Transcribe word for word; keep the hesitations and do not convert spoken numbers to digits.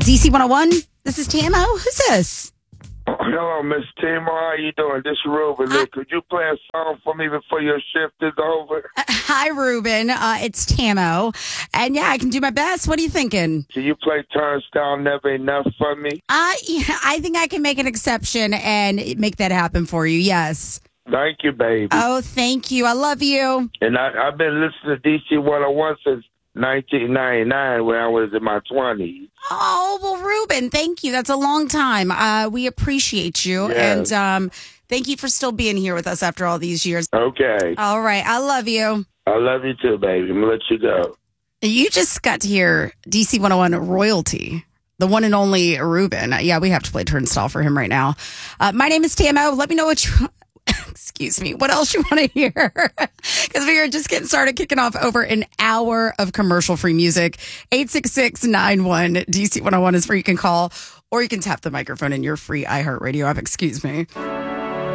D C one oh one, this is Tamo. Who's this? Hello, Miss Timo. How you doing? This is Ruben. Look, could you play a song for me before your shift is over? Uh, hi, Ruben. Uh, it's Tamo. And yeah, I can do my best. What are you thinking? Can you play Turnstile Never Enough for me? Uh, yeah, I think I can make an exception and make that happen for you. Yes. Thank you, baby. Oh, thank you. I love you. And I, I've been listening to D C one oh one since nineteen ninety-nine when I was in my twenties. Oh, well, Ruben, thank you. That's a long time. Uh, we appreciate you. Yes. And um, thank you for still being here with us after all these years. Okay. All right. I love you. I love you too, baby. I'm going to let you go. You just got to hear D C one oh one royalty, the one and only Ruben. Yeah, we have to play Turnstile for him right now. Uh, my name is Tamo. Let me know what you... Excuse me. What else you want to hear? Because we are just getting started, kicking off over an hour of commercial-free music. eight six six, nine one, D C one oh one is where you can call, or you can tap the microphone in your free iHeartRadio app. Excuse me.